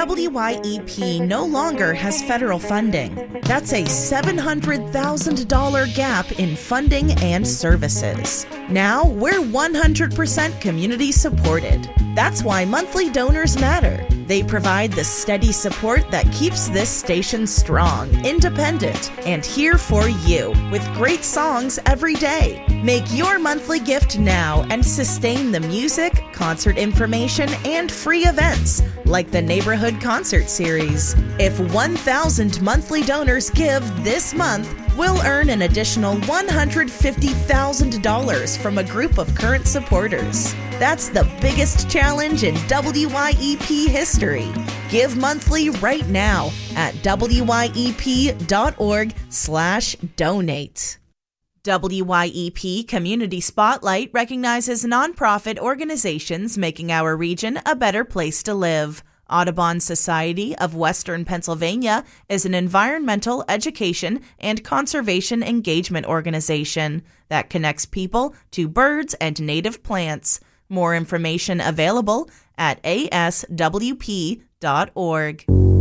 WYEP no longer has federal funding. That's a $700,000 gap in funding and services. Now we're 100% community supported. That's why monthly donors matter. They provide the steady support that keeps this station strong, independent, and here for you, with great songs every day. Make your monthly gift now and sustain the music, concert information, and free events like the Neighborhood Concert Series. If 1,000 monthly donors give this month, we'll earn an additional $150,000 from a group of current supporters. That's the biggest challenge in WYEP history. Give monthly right now at wyep.org/donate. WYEP Community Spotlight recognizes nonprofit organizations making our region a better place to live. Audubon Society of Western Pennsylvania is an environmental education and conservation engagement organization that connects people to birds and native plants. More information available at aswp.org.